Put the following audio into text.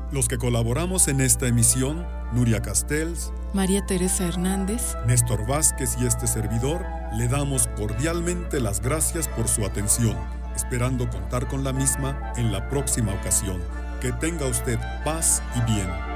Los que colaboramos en esta emisión, Nuria Castells, María Teresa Hernández, Néstor Vázquez y este servidor, le damos cordialmente las gracias por su atención, esperando contar con la misma en la próxima ocasión. Que tenga usted paz y bien.